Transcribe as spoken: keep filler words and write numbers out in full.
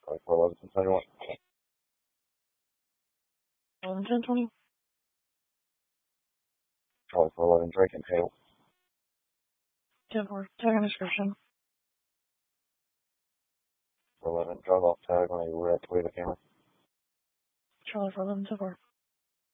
Charlie four eleven, ten twenty-one. eleven ten twenty. Charlie four eleven, Drake and Hale. ten four, tag and description. four eleven, drive off tag on a red Toyota Camry. Charlie four eleven, ten four.